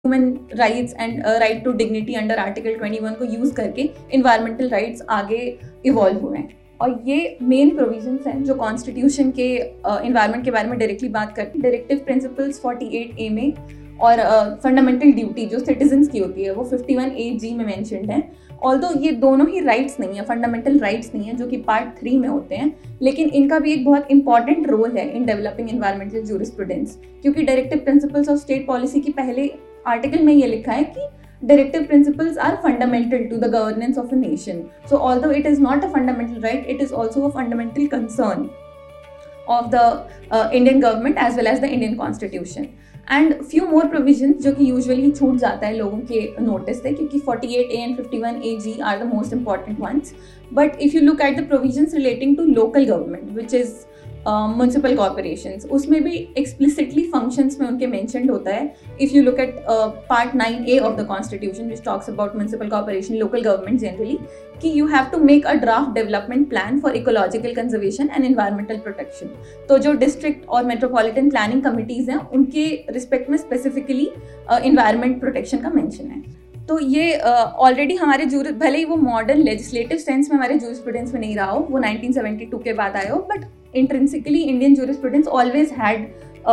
Human rights and right to dignity under article 21 को use करके environmental rights आगे evolve हुए हैं। और ये मेन प्रोविजंस हैं जो कॉन्स्टिट्यूशन के इन्वायरमेंट के बारे में डायरेक्टली बात करते हैं। डायरेक्टिव प्रिंसिपल्स 48A में और फंडामेंटल ड्यूटी जो सिटीजन्स की होती है वो 51AG में मेंशन्ड है। ऑल्दो ये दोनों ही राइट्स नहीं है, फंडामेंटल राइट्स नहीं है, जो कि पार्ट 3 में होते हैं, लेकिन इनका भी एक बहुत इंपॉर्टेंट रोल है इन डेवलपिंग एनवायरमेंटल जूरिस्प्रूडेंस, क्योंकि directive principles of state policy की पहले आर्टिकल में ये लिखा है कि directive principles are fundamental to the governance of a nation. So although it is not a fundamental right, it is also a fundamental concern of the Indian government as well as the Indian constitution. And few more provisions जो कि usually छूट जाता है लोगों के notice से, क्योंकि 48A and 51AG are the most important ones. But if you look at the provisions relating to local government, which is municipal corporations, उसमें भी एक्सप्लिसिटली फंक्शंस में उनके मेंशन्ड होता है। If you look at part 9A of the constitution which talks about municipal corporation, local government generally, कि you have to make a draft development plan for ecological conservation and environmental protection. तो जो district और metropolitan planning committees हैं उनके respect में specifically environment protection का mention है। तो ये ऑलरेडी हमारे भले ही वो मॉडर्न लेजिस्लेटिव सेंस में हमारे जूरिस्प्रूडेंस में नहीं रहा हो, वो 1972 के बाद आया हो, but intrinsically Indian jurisprudence always had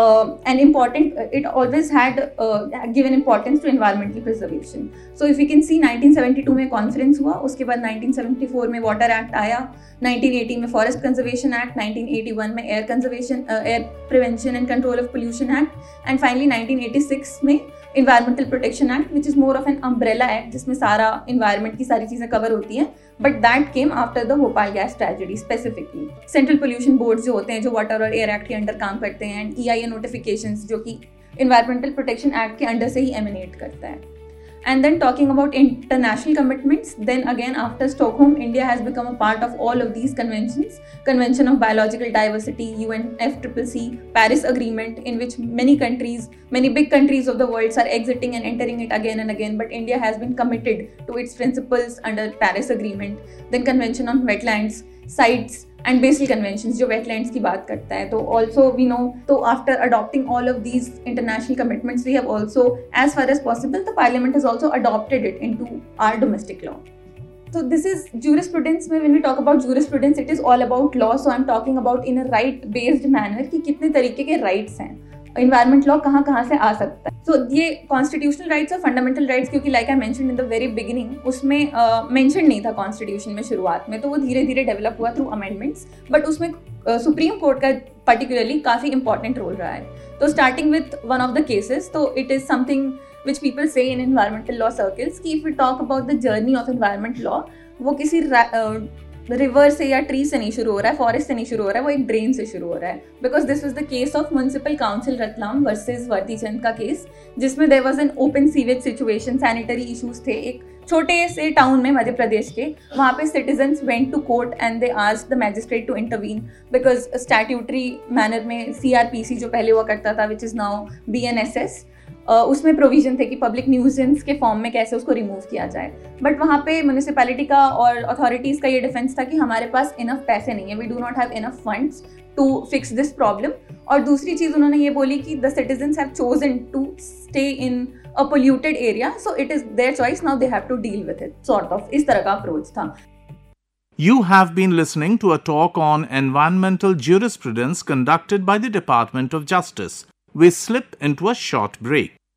given importance to environmental preservation. So if we can see 1972 में कॉन्फ्रेंस हुआ, उसके बाद 1974 में वाटर एक्ट आया, 1980 में फॉरेस्ट कंजर्वेशन एक्ट, 1981 में air prevention and control of pollution act, and finally 1986 में environmental protection act, which is more of an umbrella act जिसमें सारा इन्वायरमेंट की सारी चीज़ें कवर होती हैं, but that came after the Bhopal gas tragedy specifically. Central pollution board जो होते हैं जो वाटर और एयर एक्ट के अंडर काम करते हैं, एंड EIA नोटिफिकेशंस जो कि इन्वायरमेंटल प्रोटेक्शन एक्ट के अंडर से ही एमिनेट करता है। And then talking about international commitments, then again after Stockholm, India has become a part of all of these conventions. Convention of Biological Diversity, UNFCCC, Paris Agreement, in which many big countries of the world are exiting and entering it again and again, but India has been committed to its principles under Paris Agreement. Then Convention on Wetlands, Sites and Basel Conventions जो wetlands की बात करता है। तो also we know, तो after adopting all of these international commitments, we have also, as far as possible, the parliament has also adopted it into our domestic law. So this is jurisprudence में when we talk about jurisprudence, it is all about law. So I'm talking about in a right based manner कि कितने तरीके के rights हैं, environment law कहाँ कहाँ से आ सकता है। सो ये कॉन्स्टिट्यूशनल राइट्स और फंडामेंटल राइट्स, क्योंकि like I mentioned in the very beginning, उसमें मेंशन नहीं था कॉन्स्टिट्यूशन में शुरुआत में, तो वो धीरे धीरे डेवलप हुआ थ्रू अमेंडमेंट्स, बट उसमें सुप्रीम कोर्ट का पर्टिकुलरली काफ़ी इंपॉर्टेंट रोल रहा है। तो starting with one of the cases, तो it is something which people से इन एनवायरमेंटल लॉ सर्कल्स कि if we talk about the journey of environment law, वो किसी रिवर से या ट्री से नहीं शुरू हो रहा है, फॉरेस्ट से नहीं शुरू हो रहा है, वो एक ड्रेन से शुरू हो रहा है। Because this was the case of municipal council Ratlam versus वर्तीचंद का केस, जिसमें there was an open sewage situation, sanitary issues थे एक छोटे से टाउन में मध्य प्रदेश के। वहाँ पे citizens went to court and they asked the magistrate to intervene, because statutory manner में CRPC जो पहले हुआ करता था, विच इज़ नाउ BNSS, उसमें प्रोविजन थे कि पब्लिक न्यूजेंस के फॉर्म में कैसे उसको रिमूव किया जाए। बट वहाँ पे म्यूनिसिपैलिटी का और अथॉरिटीज़ का ये डिफेंस था कि हमारे पास इनफ पैसे नहीं है, we do not have enough funds to fix this problem. और दूसरी चीज़ उन्होंने ये बोली कि the citizens have chosen to stay in a polluted area, so it is their choice, now they have to deal with it, sort of इस तरह का approach था। You have been listening to a talk on environmental jurisprudence conducted by the Department of Justice. We slip into a short break.